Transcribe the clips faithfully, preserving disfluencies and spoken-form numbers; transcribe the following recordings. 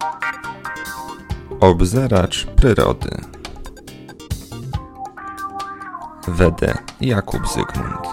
Obzeracz przyrody. Wede Jakub Zygmunt.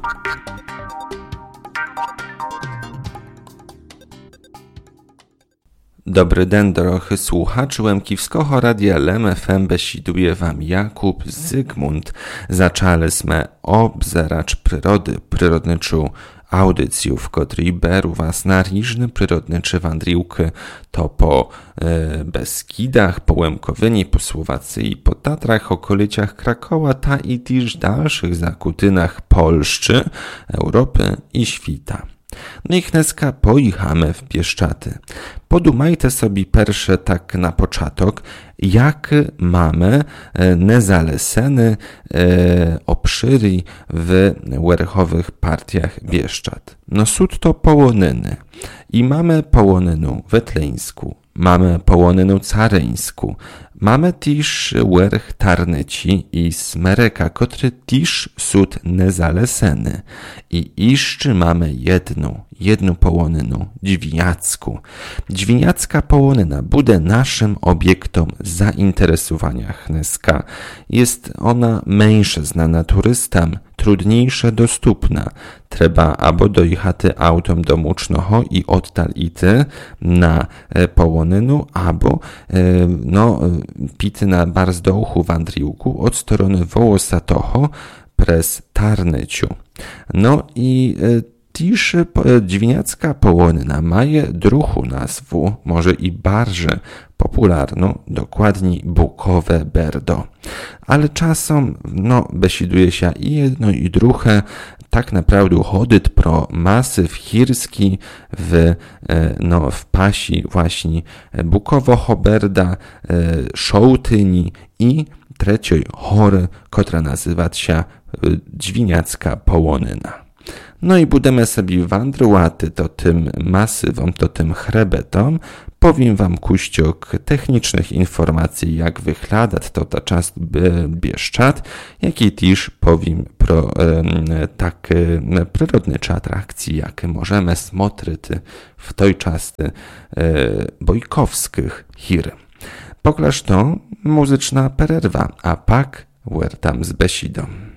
Dobry den, drogi słuchaczy Łemkiwskiego Radia L M F M, besiduje wam Jakub Zygmunt. Zaczęli sme Obzeracz przyrody, przyrodniczą audycję, w której beru was na różne przyrodnicze wandriłki, to po e, Beskidach, po Łemkowyni, po Słowacji, po Tatrach, okolicach Krakowa, ta i też dalszych zakutynach Polszczy, Europy i świta. No i dneska pojechamy w Bieszczady. Podumajcie sobie pierwsze tak na początek, jak mamy nezalesene e, obszyry w werchowych partiach Bieszczad. No sud to połonyny. I mamy połonynę wetleńską, mamy połonynę caryńską, mamy też werch Tarnyci i Smereka, który też sud nezaleseny. I jeszcze mamy jedną, jedną połonynę, Dźwiniacką. Dźwiniacka połonyna bude naszym obiektom zainteresowania dneska. Jest ona mniejsza znana turystom, trudniejsza dostupna. Trzeba albo dojechać autem do Mucznoho i oddal ity na połonynę, albo no, pity na barzdołchu wandriłku od strony Wołosatoho przez Tarnyciu. No i też Dźwiniacka połonyna ma druhą nazwę, może i bardziej popularną, dokładniej Bukowe Berdo. Ale czasem, no, besiduje się i jedno i drugie, tak naprawdę chodyt pro masyw chirski w, no, w pasi właśnie Bukowo-Hoberda, Szołtyni i trzeciej hory, która nazywa się Dźwiniacka połonyna. No i budemy sobie wandrowaty to tym masywom, to tym chrebetom. Powiem wam kuściok technicznych informacji, jak wygląda to ta czas Bieszczad, jak i też powiem pro e, tak e, przyrodnicze atrakcje, jakie możemy smotryć w tej czasy e, bojkowskich hir. Poklaż to muzyczna pererwa, a pak wertam z besidą.